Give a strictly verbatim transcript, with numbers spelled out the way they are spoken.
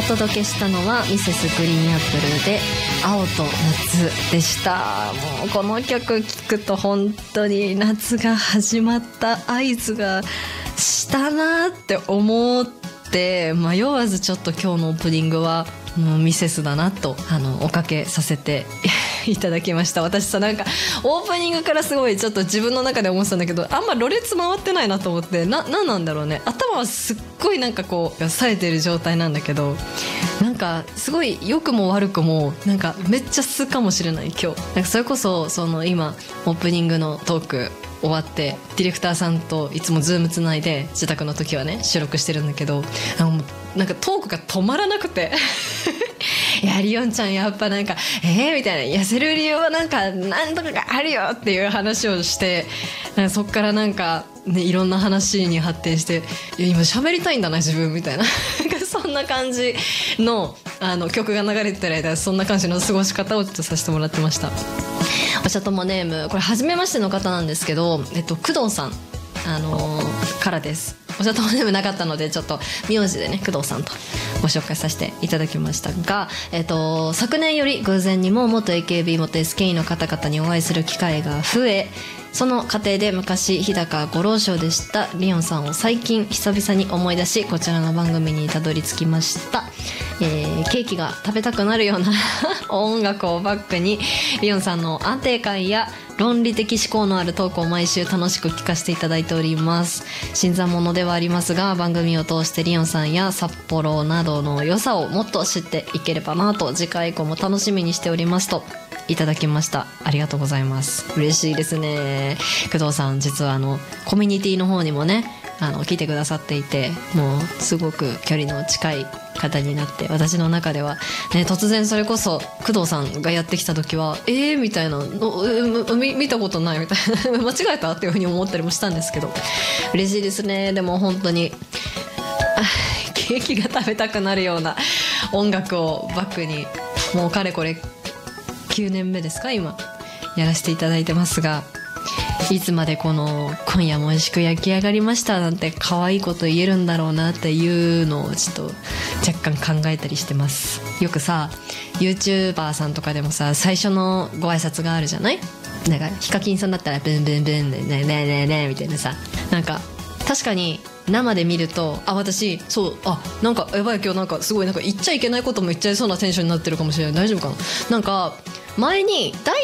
届けしたのはミセスグリーンアップルで青と夏でした。もうこの曲聴くと本当に夏が始まった合図がしたなって思って迷わずちょっと今日のオープニングはもうミセスだなとあのおかけさせていただきました。私さ、なんかオープニングからすごいちょっと自分の中で思ってたんだけど、あんまろれつ回ってないなと思って、な、なんなんだろうね。頭はすっごいなんかこう冴えてる状態なんだけど、なんかすごい良くも悪くもなんかめっちゃ素かもしれない今日。なんかそれこそその今オープニングのトーク終わってディレクターさんといつもズームつないで自宅の時はね収録してるんだけど、あのなんかトークが止まらなくていやリオンちゃんやっぱなんかえーみたいな、痩せる理由はなんかなんとかがあるよっていう話をして、なんかそっからなんか、ね、いろんな話に発展して、いや今喋りたいんだな自分みたいなそんな感じ の, あの曲が流れてた間、そんな感じの過ごし方をちょっとさせてもらってました。おしゃともネーム、これ初めましての方なんですけど、えっと、工藤さん、あのー、からです。おしゃともネームなかったのでちょっと名字でね工藤さんとご紹介させていただきましたが、えっと、昨年より偶然にも元 エーケービー 元 エスケーイー の方々にお会いする機会が増え、その過程で昔日高五郎賞でしたリオンさんを最近久々に思い出し、こちらの番組にたどり着きました。えー、ケーキが食べたくなるような音楽をバックにリオンさんの安定感や論理的思考のあるトークを毎週楽しく聞かせていただいております。新参者ではありますが、番組を通してリオンさんや札幌などの良さをもっと知っていければなと、次回以降も楽しみにしておりますといただきました。ありがとうございます。嬉しいですね。工藤さん実はあのコミュニティの方にもねあの聞いてくださっていて、もうすごく距離の近い方になって、私の中では、ね、突然それこそ工藤さんがやってきた時はえーみたいなの見, 見たことないみたいな間違えたっていうふうに思ったりもしたんですけど、嬉しいですね。でも本当にケーキが食べたくなるような音楽をバックにもうかれこれきゅうねんめですか今やらせていただいてますが、いつまでこの今夜も美味しく焼き上がりましたなんて可愛いこと言えるんだろうなっていうのをちょっと若干考えたりしてます。よくさ YouTuber さんとかでもさ最初のご挨拶があるじゃない。なんかヒカキンさんだったらブンブンブンねねねねねみたいなさ、なんか確かに生で見ると、あ私そうあなんかやばい今日なんかすごいなんか言っちゃいけないことも言っちゃいそうなテンションになってるかもしれない。大丈夫かな。なんか前に第